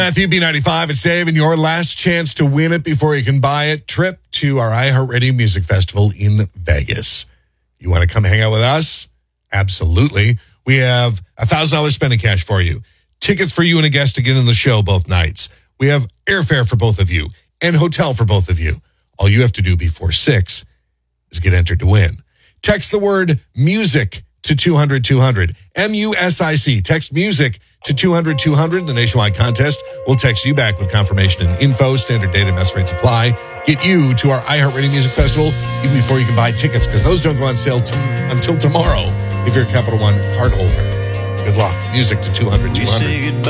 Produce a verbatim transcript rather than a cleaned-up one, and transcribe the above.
Matthew B ninety-five, it's Dave, and your last chance to win it before you can buy it. Trip to our iHeartRadio Music Festival in Vegas. You want to come hang out with us? Absolutely. We have one thousand dollars spending cash for you. Tickets for you and a guest to get in the show both nights. We have airfare for both of you and hotel for both of you. All you have to do before six is get entered to win. Text the word music to two hundred two hundred. M U S I C. Text music to two hundred two hundred. The nationwide contest will text you back with confirmation and info. Standard data mess rates apply. Get you to our iHeartRadio Music Festival even before you can buy tickets, because those don't go on sale t- until tomorrow if you're a Capital One card holder. Good luck. Music to two hundred two hundred.